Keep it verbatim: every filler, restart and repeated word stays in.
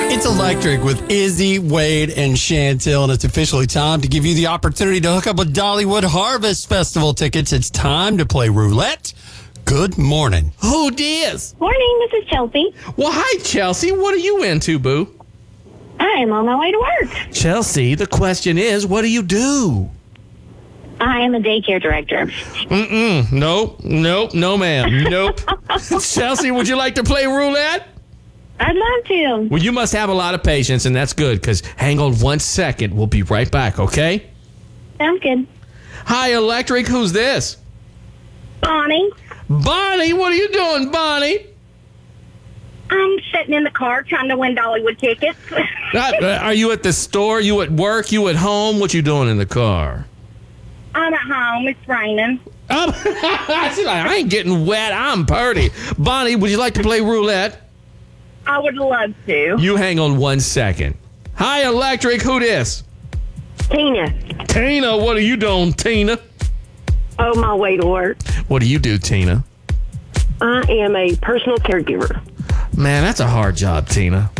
It's Electric with Izzy, Wade, and Chantel, and it's officially time to give you the opportunity to hook up with Dollywood Harvest Festival tickets. It's time to play roulette. Good morning. Who dis? Morning, this is Chelsea. Well, hi, Chelsea. What are you into, boo? I am on my way to work. Chelsea, the question is, what do you do? I am a daycare director. Mm-mm. Nope. Nope. No, ma'am. Nope. Chelsea, would you like to play roulette? I'd love to. Well, you must have a lot of patience, and that's good, because hang on one second. We'll be right back, okay? Sounds good. Hi, Electric. Who's this? Bonnie. Bonnie, what are you doing, Bonnie? I'm sitting in the car trying to win Dollywood tickets. Uh, Are you at the store? You at work? You at home? What you doing in the car? I'm at home. It's raining. Um, she's like, I ain't getting wet. I'm purty. Bonnie, would you like to play roulette? I would love to. You hang on one second. Hi, Electric. Who this? Tina. Tina, what are you doing, Tina? On my way to work. What do you do, Tina? I am a personal caregiver. Man, that's a hard job, Tina.